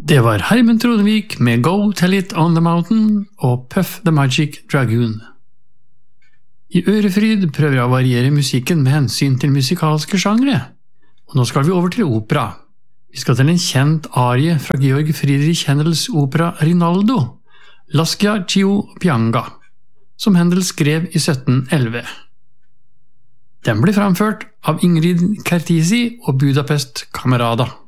Det var Herman Tronevik med Go Tell It On The Mountain og Puff The Magic Dragoon. I Ørefryd prøver jeg å variere musikken med hensyn til musikalske genre, og nå skal vi over til opera. Vi skal til en kjent arie fra Georg Friedrich Händels opera Rinaldo, La Sciarcio Pianga, som Händel skrev i 1711. Den ble framført av Ingrid Kertészy og Budapest Camerata.